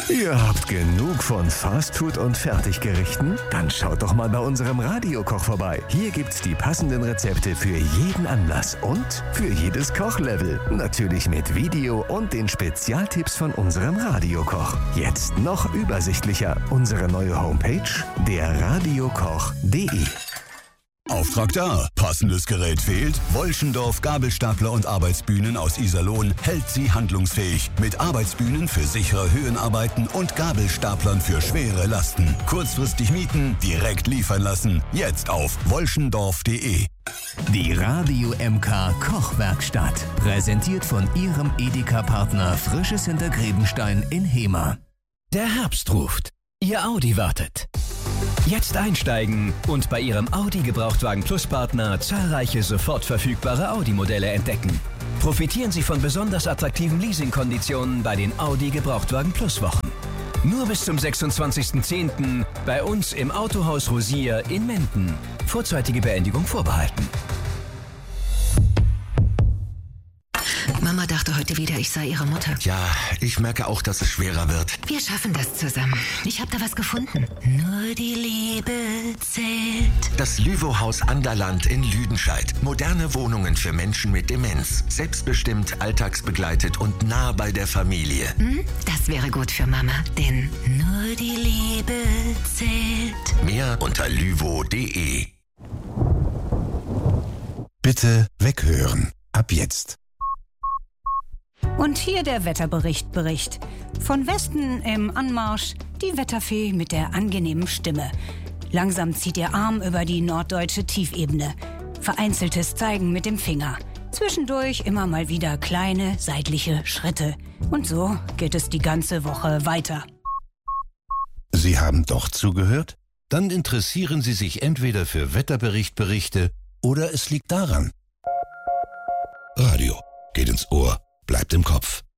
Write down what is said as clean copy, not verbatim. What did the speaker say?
Ihr habt genug von Fastfood und Fertiggerichten? Dann schaut doch mal bei unserem Radiokoch vorbei. Hier gibt's die passenden Rezepte für jeden Anlass und für jedes Kochlevel. Natürlich mit Video und den Spezialtipps von unserem Radiokoch. Jetzt noch übersichtlicher. Unsere neue Homepage, derradiokoch.de. Auftrag da. Passendes Gerät fehlt? Wolschendorf Gabelstapler und Arbeitsbühnen aus Iserlohn hält Sie handlungsfähig. Mit Arbeitsbühnen für sichere Höhenarbeiten und Gabelstaplern für schwere Lasten. Kurzfristig mieten, direkt liefern lassen. Jetzt auf wolschendorf.de. Die Radio MK Kochwerkstatt. Präsentiert von Ihrem Edeka-Partner Frisches Hintergrebenstein in Hemer. Der Herbst ruft. Ihr Audi wartet. Jetzt einsteigen und bei Ihrem Audi Gebrauchtwagen Plus Partner zahlreiche sofort verfügbare Audi-Modelle entdecken. Profitieren Sie von besonders attraktiven Leasingkonditionen bei den Audi Gebrauchtwagen Plus Wochen. Nur bis zum 26.10. bei uns im Autohaus Rosier in Menden. Vorzeitige Beendigung vorbehalten. Mama dachte heute wieder, ich sei ihre Mutter. Ja, ich merke auch, dass es schwerer wird. Wir schaffen das zusammen. Ich habe da was gefunden. Nur die Liebe zählt. Das Lüvow-Haus Anderland in Lüdenscheid. Moderne Wohnungen für Menschen mit Demenz. Selbstbestimmt, alltagsbegleitet und nah bei der Familie. Das wäre gut für Mama, denn nur die Liebe zählt. Mehr unter lüvow.de. Bitte weghören. Ab jetzt. Und hier der Wetterbericht. Von Westen im Anmarsch die Wetterfee mit der angenehmen Stimme. Langsam zieht ihr Arm über die norddeutsche Tiefebene. Vereinzeltes Zeigen mit dem Finger. Zwischendurch immer mal wieder kleine seitliche Schritte. Und so geht es die ganze Woche weiter. Sie haben doch zugehört? Dann interessieren Sie sich entweder für Wetterberichte oder es liegt daran. Radio geht ins Ohr, bleibt im Kopf.